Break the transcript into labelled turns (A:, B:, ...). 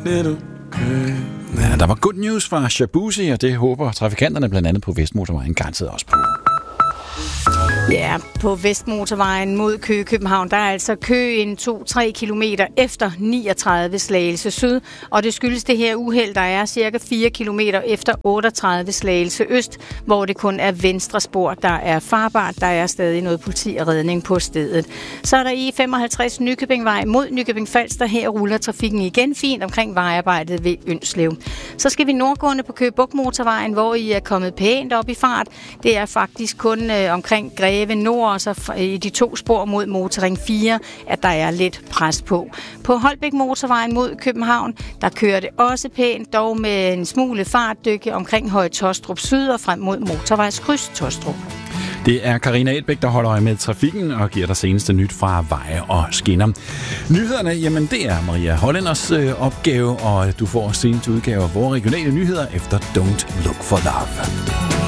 A: little girl.
B: Ja, der var good news fra Shabuzi, og det håber trafikanterne blandt andet på Vestmotorvejen garanteret også på.
C: Ja, på Vestmotorvejen mod Køge-København, der er altså kø en 2-3 kilometer efter 39 Slagelse Syd, og det skyldes det her uheld, der er cirka 4 kilometer efter 38 Slagelse Øst, hvor det kun er venstre spor, der er farbart. Der er stadig noget politi og redning på stedet. Så er der i 55 Nykøbingvej mod Nykøbing Falster. Her ruller trafikken igen fint omkring vejarbejdet ved Ønslev. Så skal vi nordgående på Køge Bugt Motorvejen, hvor I er kommet pænt op i fart. Det er faktisk kun omkring Greve Nord, og så i de 2 spor mod Motorring 4, at der er lidt pres på. På Holbæk Motorvejen mod København, der kører det også pænt, dog med en smule fartdykke omkring Høje Taastrup Syd og frem mod Motorvejskryds Taastrup.
B: Det er Karina Elbæk, der holder øje med trafikken og giver dig seneste nyt fra veje og skinner. Nyhederne, jamen det er Maria Hollænders opgave, og du får seneste udgave af vores regionale nyheder efter Don't Look for Love.